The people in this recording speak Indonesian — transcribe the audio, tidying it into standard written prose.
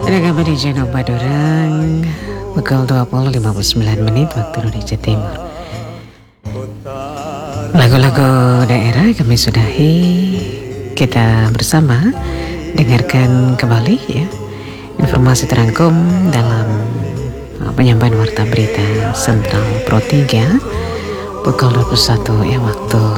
Sudah kembali di channel Madurang pukul 20.59 menit waktu Indonesia Timur. Lagu-lagu daerah kami sudahi. Kita bersama dengarkan kembali ya informasi terangkum dalam penyampaian warta berita Sentral Pro 3 pukul 21 ya waktu